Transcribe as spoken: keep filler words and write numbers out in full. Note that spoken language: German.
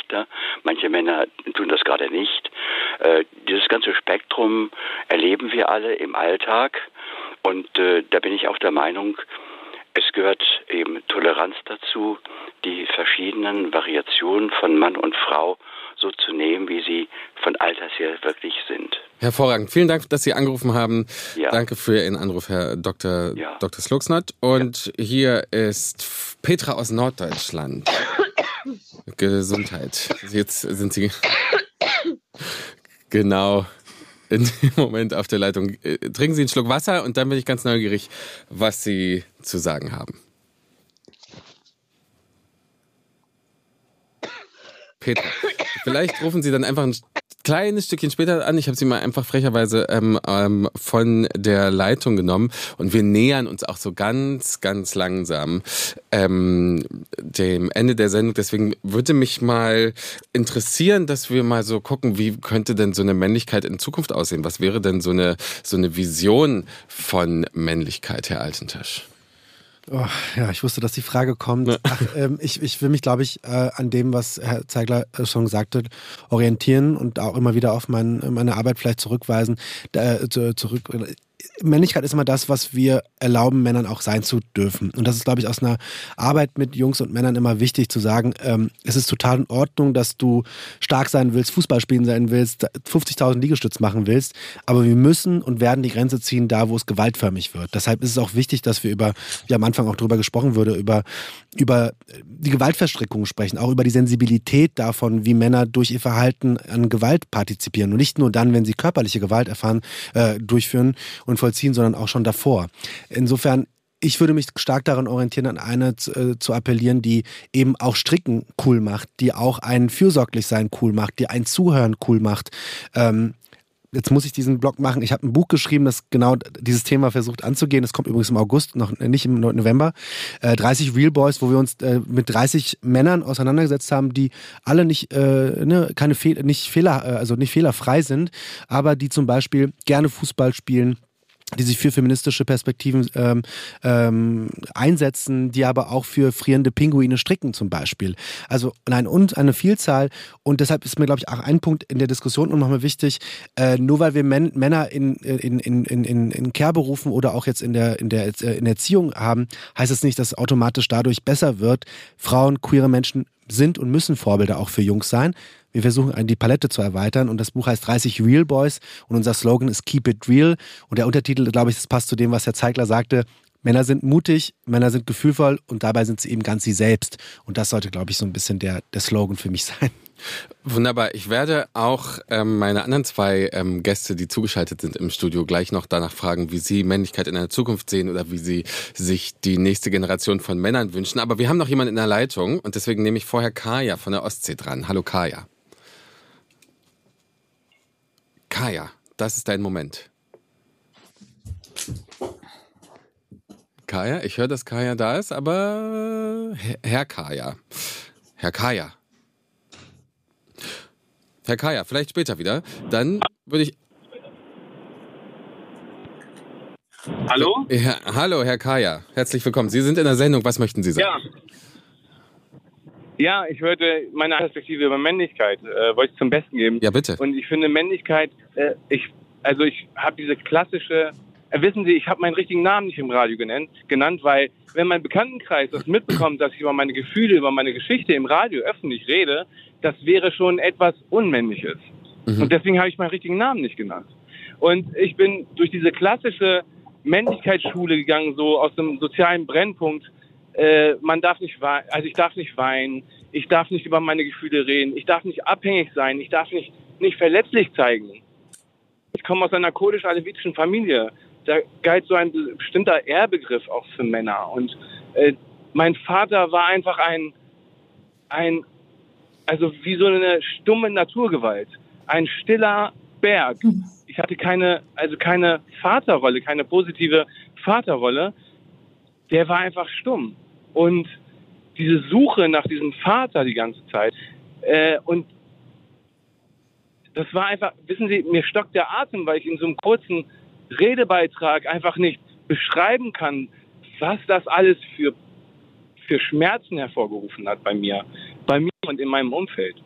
Ne? Manche Männer tun das gerade nicht. Äh, dieses ganze Spektrum erleben wir alle im Alltag. Und äh, da bin ich auch der Meinung, es gehört eben Toleranz dazu, die verschiedenen Variationen von Mann und Frau so zu nehmen, wie sie von Alters her wirklich sind. Hervorragend. Vielen Dank, dass Sie angerufen haben. Ja. Danke für Ihren Anruf, Herr Doktor Ja. Doktor Sluxnert. Und ja. Hier ist Petra aus Norddeutschland. Gesundheit. Jetzt sind Sie genau in dem Moment auf der Leitung. Trinken Sie einen Schluck Wasser und dann bin ich ganz neugierig, was Sie zu sagen haben. Petra, vielleicht rufen Sie dann einfach ein kleines Stückchen später an. Ich habe Sie mal einfach frecherweise ähm, ähm, von der Leitung genommen und wir nähern uns auch so ganz, ganz langsam ähm, dem Ende der Sendung. Deswegen würde mich mal interessieren, dass wir mal so gucken, wie könnte denn so eine Männlichkeit in Zukunft aussehen? Was wäre denn so eine, so eine Vision von Männlichkeit, Herr Altentasch? Oh, ja, ich wusste, dass die Frage kommt. Ach, ähm, ich, ich will mich, glaube ich, äh, an dem, was Herr Zeigler äh, schon gesagt hat, orientieren und auch immer wieder auf mein, meine Arbeit vielleicht zurückweisen. Da, äh, zurück. Männlichkeit ist immer das, was wir erlauben, Männern auch sein zu dürfen. Und das ist, glaube ich, aus einer Arbeit mit Jungs und Männern immer wichtig zu sagen, ähm, es ist total in Ordnung, dass du stark sein willst, Fußball spielen sein willst, fünfzigtausend Liegestütz machen willst, aber wir müssen und werden die Grenze ziehen, da wo es gewaltförmig wird. Deshalb ist es auch wichtig, dass wir über, wie am Anfang auch drüber gesprochen wurde, über, über die Gewaltverstrickung sprechen, auch über die Sensibilität davon, wie Männer durch ihr Verhalten an Gewalt partizipieren und nicht nur dann, wenn sie körperliche Gewalt erfahren, äh, durchführen und vollziehen, sondern auch schon davor. Insofern, ich würde mich stark daran orientieren, an eine äh, zu appellieren, die eben auch Stricken cool macht, die auch ein Fürsorglichsein cool macht, die ein Zuhören cool macht. Ähm, Jetzt muss ich diesen Blog machen. Ich habe ein Buch geschrieben, das genau dieses Thema versucht anzugehen. Es kommt übrigens im August, noch nicht im November. Äh, dreißig Real Boys, wo wir uns äh, mit dreißig Männern auseinandergesetzt haben, die alle nicht, äh, ne, keine Fehl- nicht Fehler, äh, also nicht fehlerfrei sind, aber die zum Beispiel gerne Fußball spielen, die sich für feministische Perspektiven ähm, ähm, einsetzen, die aber auch für frierende Pinguine stricken zum Beispiel. Also nein, und eine Vielzahl. Und deshalb ist mir, glaube ich, auch ein Punkt in der Diskussion nochmal wichtig, äh, nur weil wir Män- Männer in, in, in, in, in, in Care-Berufen oder auch jetzt in der, in, der, in der Erziehung haben, heißt es nicht, dass es automatisch dadurch besser wird. Frauen, queere Menschen sind und müssen Vorbilder auch für Jungs sein. Wir versuchen, die Palette zu erweitern und das Buch heißt dreißig Real Boys und unser Slogan ist Keep it real und der Untertitel, glaube ich, das passt zu dem, was Herr Zeigler sagte, Männer sind mutig, Männer sind gefühlvoll und dabei sind sie eben ganz sie selbst und das sollte, glaube ich, so ein bisschen der, der Slogan für mich sein. Wunderbar. Ich werde auch ähm, meine anderen zwei ähm, Gäste, die zugeschaltet sind im Studio, gleich noch danach fragen, wie sie Männlichkeit in der Zukunft sehen oder wie sie sich die nächste Generation von Männern wünschen. Aber wir haben noch jemanden in der Leitung und deswegen nehme ich vorher Kaya von der Ostsee dran. Hallo Kaya. Kaya, das ist dein Moment. Kaya, ich höre, dass Kaya da ist, aber Herr Kaya. Herr Kaya. Herr Kaya, vielleicht später wieder. Dann würde ich... Hallo? Ja, hallo, Herr Kaya. Herzlich willkommen. Sie sind in der Sendung. Was möchten Sie sagen? Ja. Ja, ich würde meine Perspektive über Männlichkeit äh, wollte ich zum Besten geben. Ja, bitte. Und ich finde Männlichkeit, äh, ich, also ich habe diese klassische, äh, wissen Sie, ich habe meinen richtigen Namen nicht im Radio genannt, genannt, weil wenn mein Bekanntenkreis das mitbekommt, dass ich über meine Gefühle, über meine Geschichte im Radio öffentlich rede, das wäre schon etwas Unmännliches. Mhm. Und deswegen habe ich meinen richtigen Namen nicht genannt. Und ich bin durch diese klassische Männlichkeitsschule gegangen, so aus dem sozialen Brennpunkt. Äh, man darf nicht weinen, also ich darf nicht weinen, ich darf nicht über meine Gefühle reden, ich darf nicht abhängig sein, ich darf nicht, nicht verletzlich zeigen. Ich komme aus einer kurdisch-alevitischen Familie. Da galt so ein bestimmter Ehrbegriff auch für Männer. Und äh, mein Vater war einfach ein, ein, also wie so eine stumme Naturgewalt. Ein stiller Berg. Ich hatte keine, also keine Vaterrolle, keine positive Vaterrolle. Der war einfach stumm. Und diese Suche nach diesem Vater die ganze Zeit. Äh, und das war einfach, wissen Sie, mir stockt der Atem, weil ich in so einem kurzen Redebeitrag einfach nicht beschreiben kann, was das alles für, für Schmerzen hervorgerufen hat bei mir. Bei mir und in meinem Umfeld.